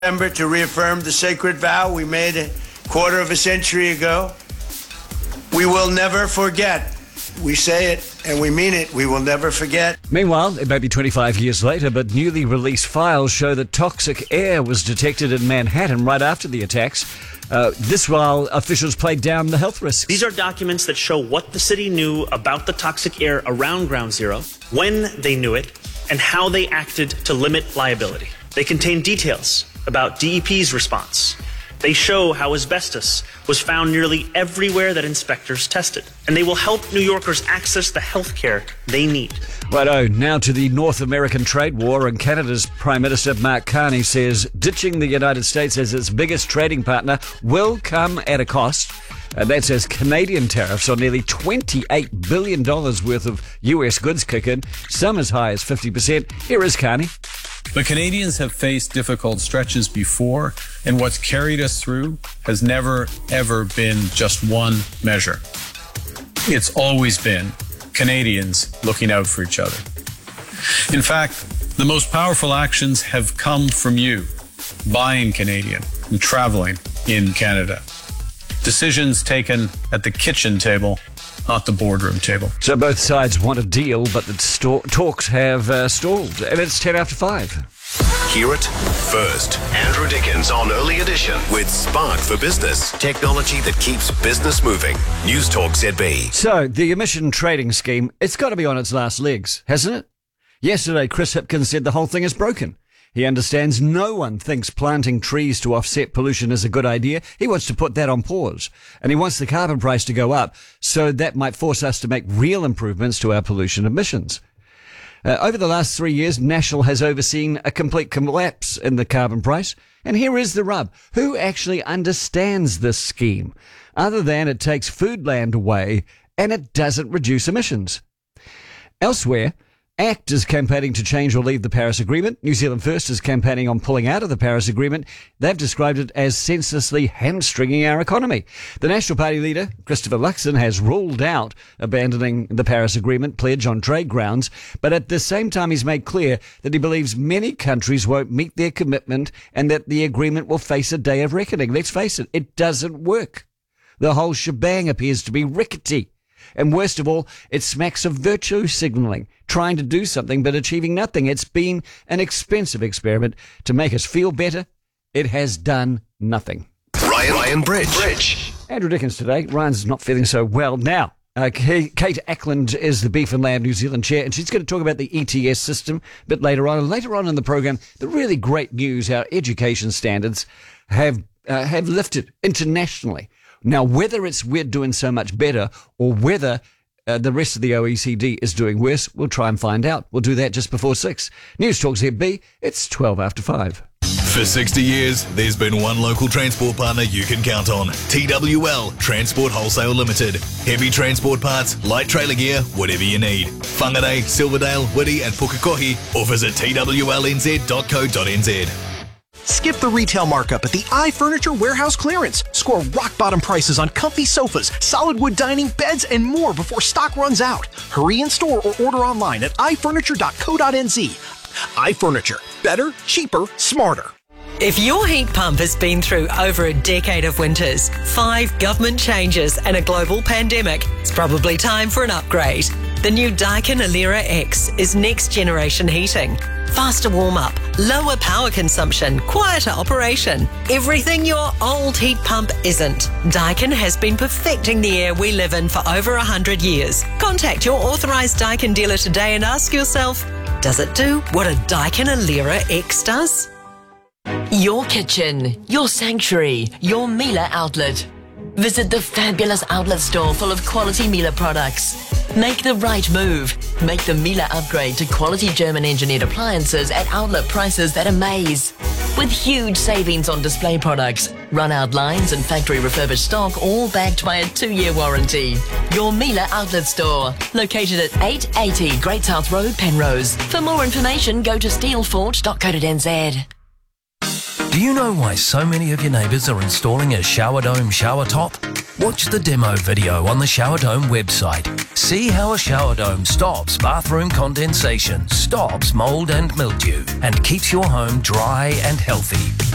Remember to reaffirm the sacred vow we made a quarter of a century ago. We will never forget. We say it and we mean it. We will never forget. Meanwhile, it may be 25 years later, but newly released files show that toxic air was detected in Manhattan right after the attacks. This while officials played down the health risks. These are documents that show what the city knew about the toxic air around Ground Zero, when they knew it, and how they acted to limit liability. They contain details about DEP's response. They show how asbestos was found nearly everywhere that inspectors tested. And they will help New Yorkers access the health care they need. Righto, now to the North American trade war, and Canada's Prime Minister Mark Carney says ditching the United States as its biggest trading partner will come at a cost. That's as Canadian tariffs on nearly $28 billion worth of US goods kick in, some as high as 50%. Here is Carney. But Canadians have faced difficult stretches before, and what's carried us through has never, ever been just one measure. It's always been Canadians looking out for each other. In fact, the most powerful actions have come from you, buying Canadian and traveling in Canada. Decisions taken at the kitchen table, not the boardroom table. So both sides want a deal, but the talks have stalled. And it's 10 after 5. Hear it first. Andrew Dickens on Early Edition with Spark for Business. Technology that keeps business moving. News Talk ZB. So the emission trading scheme, it's got to be on its last legs, hasn't it? Yesterday, Chris Hipkins said the whole thing is broken. He understands no one thinks planting trees to offset pollution is a good idea. He wants to put that on pause. And he wants the carbon price to go up, so that might force us to make real improvements to our pollution emissions. Over the last 3 years, National has overseen a complete collapse in the carbon price. And here is the rub. Who actually understands this scheme? Other than it takes food land away and it doesn't reduce emissions. Elsewhere, ACT is campaigning to change or leave the Paris Agreement. New Zealand First is campaigning on pulling out of the Paris Agreement. They've described it as senselessly hamstringing our economy. The National Party leader, Christopher Luxon, has ruled out abandoning the Paris Agreement pledge on trade grounds, but at the same time he's made clear that he believes many countries won't meet their commitment and that the agreement will face a day of reckoning. Let's face it, it doesn't work. The whole shebang appears to be rickety. And worst of all, it smacks of virtue signalling, trying to do something but achieving nothing. It's been an expensive experiment to make us feel better. It has done nothing. Ryan Bridge. Andrew Dickens today. Ryan's not feeling so well now. Kate Ackland is the Beef and Lamb New Zealand chair, and she's going to talk about the ETS system a bit later on. And later on in the program, the really great news, our education standards have lifted internationally. Now, whether we're doing so much better or whether the rest of the OECD is doing worse, we'll try and find out. We'll do that just before 6. News Talk ZB, it's 12 after 5. For 60 years, there's been one local transport partner you can count on. TWL Transport Wholesale Limited. Heavy transport parts, light trailer gear, whatever you need. Whangarei, Silverdale, Whitty and Pukekohe, or visit twlnz.co.nz. Skip the retail markup at the iFurniture Warehouse Clearance. Score rock-bottom prices on comfy sofas, solid wood dining, beds, and more before stock runs out. Hurry in store or order online at ifurniture.co.nz. iFurniture. Better, cheaper, smarter. If your heat pump has been through over a decade of winters, 5 government changes and a global pandemic, it's probably time for an upgrade. The new Daikin Alira X is next generation heating. Faster warm-up, lower power consumption, quieter operation. Everything your old heat pump isn't. Daikin has been perfecting the air we live in for over 100 years. Contact your authorised Daikin dealer today and ask yourself, does it do what a Daikin Alira X does? Your kitchen, your sanctuary, your Miele outlet. Visit the fabulous outlet store full of quality Miele products. Make the right move. Make the Miele upgrade to quality German-engineered appliances at outlet prices that amaze. With huge savings on display products, run-out lines and factory refurbished stock, all backed by a 2-year warranty. Your Miele outlet store, located at 880 Great South Road, Penrose. For more information, go to steelfort.co.nz. Do you know why so many of your neighbours are installing a shower dome shower top? Watch the demo video on the Shower Dome website. See how a shower dome stops bathroom condensation, stops mould and mildew, and keeps your home dry and healthy.